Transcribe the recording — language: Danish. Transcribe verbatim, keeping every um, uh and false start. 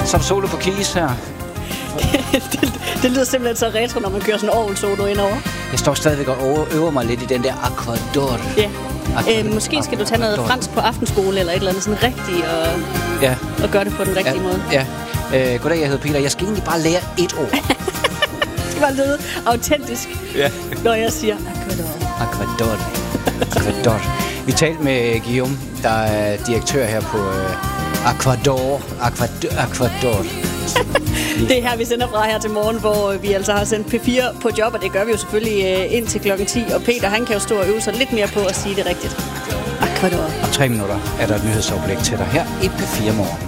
Så er der solo på keys her. det, det lyder simpelthen så retro, når man kører sådan en orgel-solo indover. Jeg står stadigvæk og øver mig lidt i den der Aquador. Ja. Øh, måske skal du tage noget fransk på aftenskole eller et eller andet sådan rigtigt og, ja. og gøre det på den rigtige ja. måde. Ja. Øh, goddag, jeg hedder Peter. Jeg skal egentlig bare lære et ord. Det skal bare lyde autentisk, ja. når jeg siger Aquador. Aquador. Aquador. Vi talte med Guillaume, der er direktør her på øh, Aquador. Aquador. Aquador. Det er her, vi sender fra her til morgen, hvor vi altså har sendt P fire på job, og det gør vi jo selvfølgelig ind til klokken ti. Og Peter, han kan jo stå og øve sig lidt mere på at sige det rigtigt. Aquador. Om tre minutter er der et nyhedsoverblik til dig her i P fire Morgen.